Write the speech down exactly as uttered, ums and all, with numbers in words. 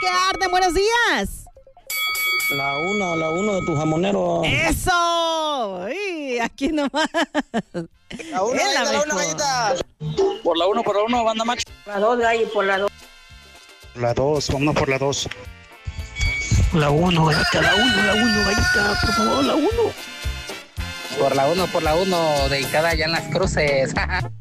que arden. Buenos días. La uno, la uno de tu jamonero. ¡Eso! ¡Uy! Aquí nomás. La uno, Es la gallita, la uno, mejor. gallita. Por la uno, por la uno, banda macho. La dos, gallo, por la dos. La dos, vámonos por la dos. La uno, gallita, la uno, la uno, gallita, por favor, la uno. Por la uno, por la uno, dedicada allá en las cruces.